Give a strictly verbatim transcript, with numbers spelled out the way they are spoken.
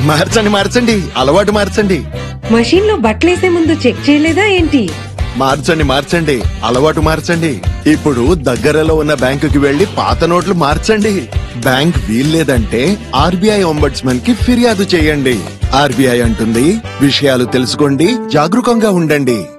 మార్చండి మార్చండి అలవాటు మార్చండి. మషీన్ లో బట్టలేసే ముందు చెక్ చేయలేదా ఏంటి? మార్చండి మార్చండి అలవాటు మార్చండి. ఇప్పుడు దగ్గరలో ఉన్న బ్యాంకుకి వెళ్లి పాత నోట్లు మార్చండి. బ్యాంక్ వీల్లేదంటే ఆర్బీఐ ఒంబడ్స్మన్ కి ఫిర్యాదు చేయండి. ఆర్బీఐ అంటుంది, విషయాలు తెలుసుకోండి, జాగరూకంగా ఉండండి.